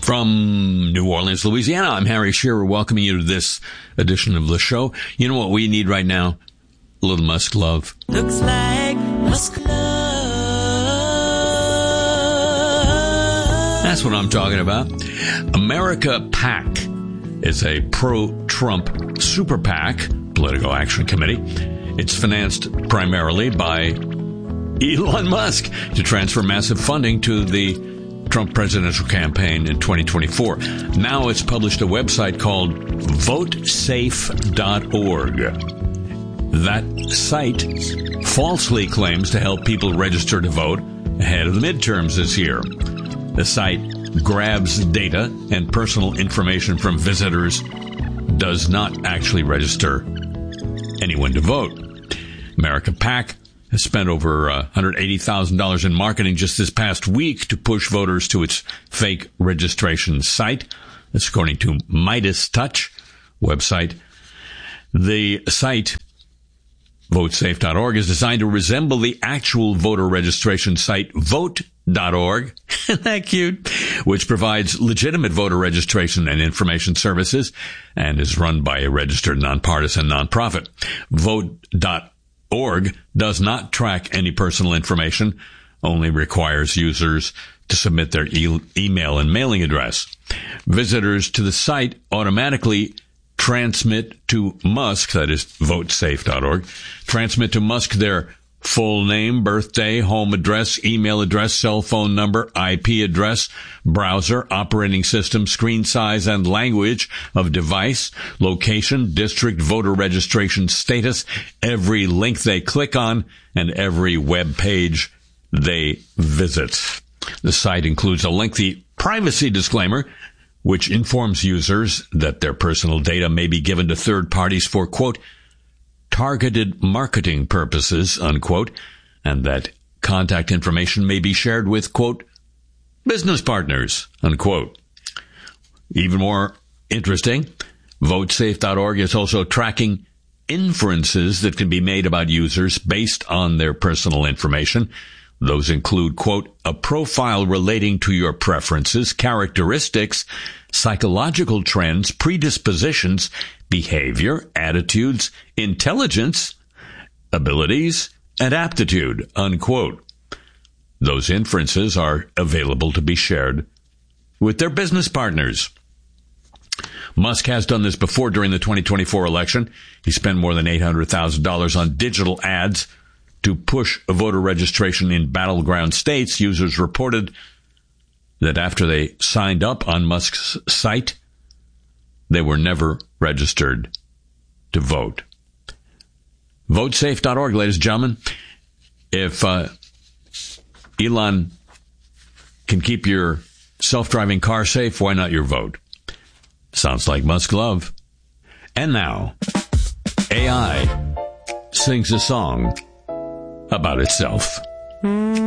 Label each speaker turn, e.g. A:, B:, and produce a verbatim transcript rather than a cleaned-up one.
A: From New Orleans, Louisiana, I'm Harry Shearer, welcoming you to this edition of the show. You know what we need right now? A little Musk love.
B: Looks like Musk love.
A: That's what I'm talking about. America PAC is a pro-Trump super PAC, Political Action Committee. It's financed primarily by Elon Musk to transfer massive funding to the Trump presidential campaign in twenty twenty-four. Now it's published a website called vote safe dot org. That site falsely claims to help people register to vote ahead of the midterms this year. The site grabs data and personal information from visitors, does not actually register anyone to vote. America PAC has spent over uh, one hundred eighty thousand dollars in marketing just this past week to push voters to its fake registration site. That's according to Midas Touch website. The site, vote safe dot org, is designed to resemble the actual voter registration site, vote dot org. Isn't that cute? Which provides legitimate voter registration and information services and is run by a registered nonpartisan nonprofit. vote dot org does not track any personal information, only requires users to submit their e- email and mailing address. Visitors to the site automatically transmit to Musk, that is vote safe dot org, transmit to Musk their full name, birthday, home address, email address, cell phone number, I P address, browser, operating system, screen size and language of device, location, district, voter registration status, every link they click on, and every web page they visit. The site includes a lengthy privacy disclaimer, which informs users that their personal data may be given to third parties for, quote, targeted marketing purposes, unquote, and that contact information may be shared with, quote, business partners, unquote. Even more interesting, vote safe dot org is also tracking inferences that can be made about users based on their personal information. Those include, quote, a profile relating to your preferences, characteristics, psychological trends, predispositions, behavior, attitudes, intelligence, abilities, and aptitude, unquote. Those inferences are available to be shared with their business partners. Musk has done this before during the twenty twenty-four election. He spent more than eight hundred thousand dollars on digital ads to push voter registration in battleground states. Users reported that after they signed up on Musk's site, they were never registered to vote. vote safe dot org, ladies and gentlemen. If uh, Elon can keep your self-driving car safe, why not your vote? Sounds like Musk love. And now, A I sings a song about itself.